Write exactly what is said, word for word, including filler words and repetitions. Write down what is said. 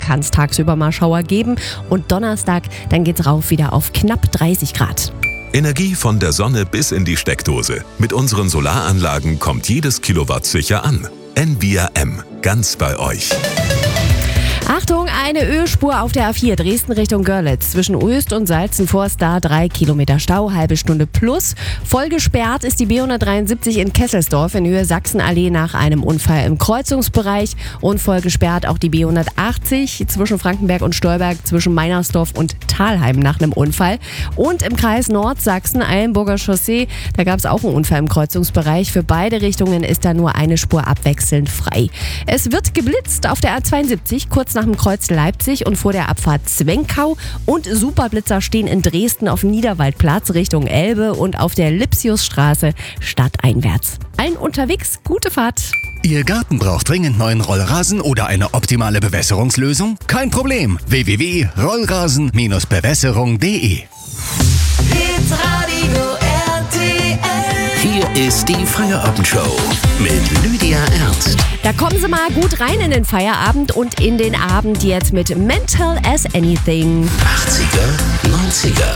kann es tagsüber mal Schauer geben. Und Donnerstag, dann geht's rauf wieder auf knapp dreißig Grad. Energie von der Sonne bis in die Steckdose. Mit unseren Solaranlagen kommt jedes Kilowatt sicher an. N V R M, ganz bei euch. Achtung, eine Ölspur auf der A vier Dresden Richtung Görlitz. Zwischen Oest und Salzenforst da drei Kilometer Stau, halbe Stunde plus. Voll gesperrt ist die B hundertdreiundsiebzig in Kesselsdorf in Höhe Sachsenallee nach einem Unfall im Kreuzungsbereich. Und voll gesperrt auch die B hundertachtzig zwischen Frankenberg und Stolberg, zwischen Meinersdorf und Thalheim nach einem Unfall. Und im Kreis Nordsachsen, Eilenburger Chaussee, da gab es auch einen Unfall im Kreuzungsbereich. Für beide Richtungen ist da nur eine Spur abwechselnd frei. Es wird geblitzt auf der A zweiundsiebzig, kurz nach dem Kreuz Leipzig und vor der Abfahrt Zwenkau. Und Superblitzer stehen in Dresden auf dem Niederwaldplatz Richtung Elbe und auf der Lipsiusstraße stadteinwärts. Allen unterwegs gute Fahrt. Ihr Garten braucht dringend neuen Rollrasen oder eine optimale Bewässerungslösung? Kein Problem. w w w punkt rollrasen Bindestrich bewässerung punkt d e Hitradio R T L. Hier ist die Feierabendshow mit Lydia Ernst. Da kommen Sie mal gut rein in den Feierabend und in den Abend jetzt mit Mental as Anything. achtziger, neunziger